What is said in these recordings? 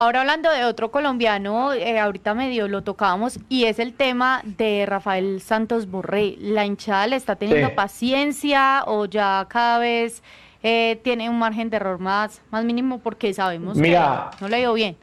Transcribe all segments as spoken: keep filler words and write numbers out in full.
Ahora hablando de otro colombiano, eh, ahorita medio lo tocábamos, y es el tema de Rafael Santos Borré. ¿La hinchada le está teniendo Sí. paciencia o ya cada vez eh, tiene un margen de error más, más mínimo porque sabemos que Mira, no le ha ido bien?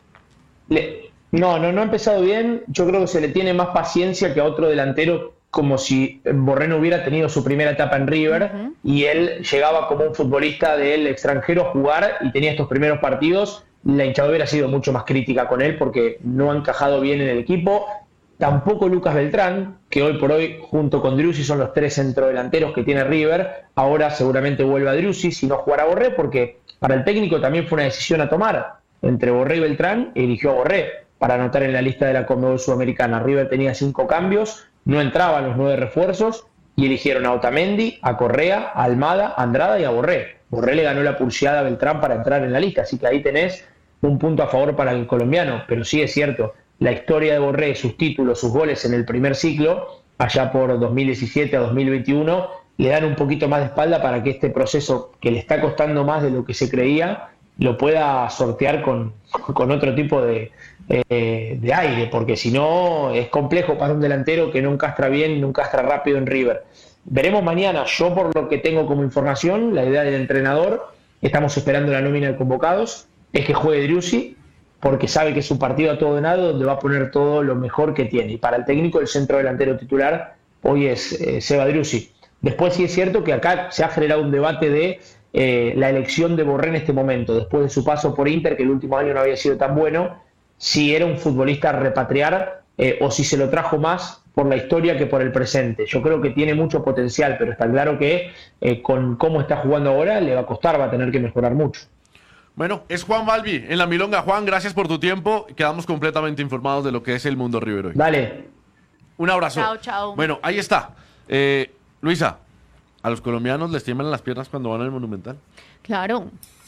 le- no, no, no ha empezado bien. Yo creo que se le tiene más paciencia que a otro delantero, como si Borré no hubiera tenido su primera etapa en River Ujú. y él llegaba como un futbolista del extranjero a jugar y tenía estos primeros partidos. La hinchada hubiera sido mucho más crítica con él porque no ha encajado bien en el equipo. Tampoco Lucas Beltrán, que hoy por hoy, junto con Driussi, son los tres centrodelanteros que tiene River. Ahora seguramente vuelve a Driussi, si no jugará Borré, porque para el técnico también fue una decisión a tomar entre Borré y Beltrán, y eligió a Borré para anotar en la lista de la Conmebol Sudamericana. River tenía cinco cambios, no entraban los nueve refuerzos, y eligieron a Otamendi, a Correa, a Almada, a Andrada y a Borré. Borré le ganó la pulseada a Beltrán para entrar en la lista, así que ahí tenés un punto a favor para el colombiano. Pero sí es cierto, la historia de Borré, sus títulos, sus goles en el primer ciclo, allá por dos mil diecisiete a dos mil veintiuno, le dan un poquito más de espalda para que este proceso, que le está costando más de lo que se creía, lo pueda sortear con, con otro tipo de, eh, de aire, porque si no es complejo para un delantero que no encastra bien, no encastra rápido en River. Veremos mañana. Yo, por lo que tengo como información, la idea del entrenador, estamos esperando la nómina de convocados, es que juegue Driussi, porque sabe que es un partido a todo ganado donde va a poner todo lo mejor que tiene. Y para el técnico, el centro delantero titular hoy es eh, Seba Driussi. Después sí es cierto que acá se ha generado un debate de eh, la elección de Borré en este momento, después de su paso por Inter, que el último año no había sido tan bueno, si era un futbolista a repatriar eh, o si se lo trajo más por la historia que por el presente. Yo creo que tiene mucho potencial, pero está claro que eh, con cómo está jugando ahora le va a costar, va a tener que mejorar mucho. Bueno, es Juan Balbi en la Milonga. Juan, gracias por tu tiempo. Quedamos completamente informados de lo que es el mundo River hoy. Dale. Un abrazo. Chao, chao. Bueno, ahí está. Eh, Luisa, ¿a los colombianos les tiemblan las piernas cuando van al Monumental? Claro.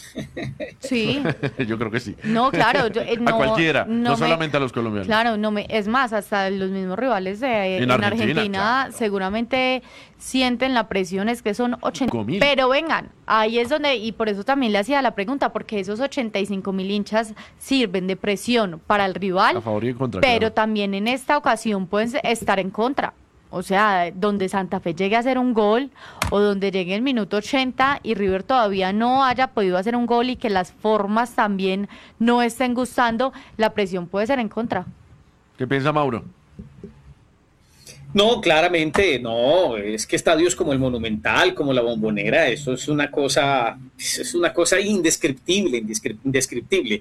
Sí. Yo creo que sí. No, claro, yo, eh, A no, cualquiera, no, me- solamente a los colombianos. Claro, no me, es más, hasta los mismos rivales de, En en, Argentina, Argentina, claro. seguramente sienten la presión, es que son ochenta. cinco mil. Pero vengan, ahí es donde, y por eso también le hacía la pregunta, porque esos ochenta y cinco mil hinchas sirven de presión para el rival, A favor y en contra, pero claro. también en esta ocasión pueden estar en contra. O sea, donde Santa Fe llegue a hacer un gol o donde llegue el minuto ochenta y River todavía no haya podido hacer un gol y que las formas también no estén gustando, la presión puede ser en contra. ¿Qué piensa Mauro? No, claramente, no, es que estadios como el Monumental, como la Bombonera, eso es una cosa, es una cosa indescriptible, indescrip- indescriptible.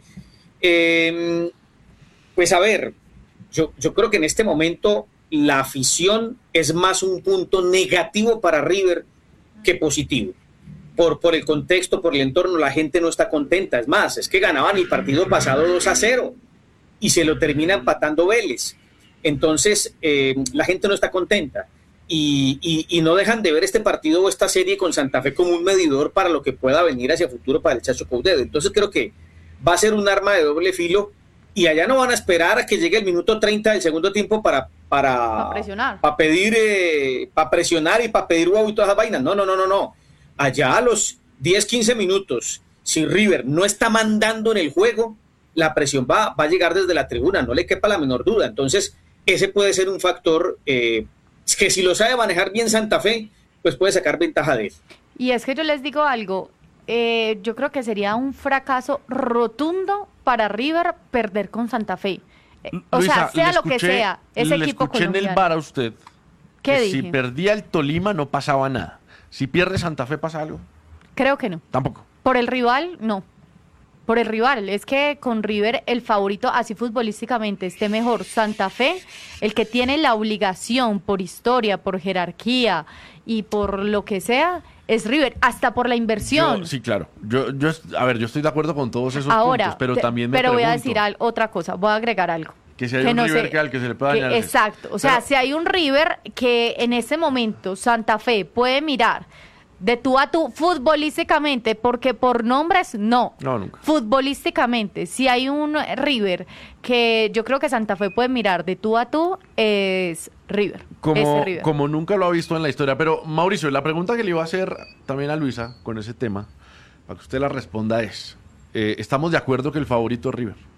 Eh, pues a ver, yo, yo creo que en este momento la afición es más un punto negativo para River que positivo. Por, por el contexto, por el entorno, la gente no está contenta. Es más, es que ganaban el partido pasado dos a cero y se lo termina empatando Vélez. Entonces, eh, la gente no está contenta y, y, y no dejan de ver este partido o esta serie con Santa Fe como un medidor para lo que pueda venir hacia futuro para el Chacho Coudet. Entonces, creo que va a ser un arma de doble filo y allá no van a esperar a que llegue el minuto treinta del segundo tiempo para, para, Para presionar. para pedir, eh, para presionar y para pedir wow y todas esas vainas. No, no, no, no, no. Allá a los diez, quince minutos, si River no está mandando en el juego, la presión va, va a llegar desde la tribuna, no le quepa la menor duda. Entonces, ese puede ser un factor eh, que si lo sabe manejar bien Santa Fe, pues puede sacar ventaja de él. Y es que yo les digo algo, eh, yo creo que sería un fracaso rotundo para River perder con Santa Fe. Eh, o Luisa, sea, sea le lo que escuché- sea, ese le equipo escuché en el colombiano. bar a usted ¿Qué que dije? si perdía el Tolima no pasaba nada. Si pierde Santa Fe pasa algo. Creo que no. Tampoco. Por el rival, no. Por el rival, es que con River el favorito, así futbolísticamente esté mejor Santa Fe, el que tiene la obligación por historia, por jerarquía y por lo que sea, es River, hasta por la inversión. Yo- sí, claro. Yo, yo, a ver, yo estoy de acuerdo con todos esos Ahora, puntos, pero te- también me pero voy a pregunto, decir al- otra cosa, voy a agregar algo. que si hay un no River sé- que al que se le pueda que- dañar. exacto, o sea, Pero- si hay un River que en ese momento Santa Fe puede mirar de tú a tú futbolísticamente, porque por nombres no. No, nunca. Futbolísticamente, si hay un River que yo creo que Santa Fe puede mirar de tú a tú, es River. Como, ese River. como nunca lo ha visto en la historia. Pero, Mauricio, la pregunta que le iba a hacer también a Luisa con ese tema, para que usted la responda es, eh, ¿estamos de acuerdo que el favorito es River?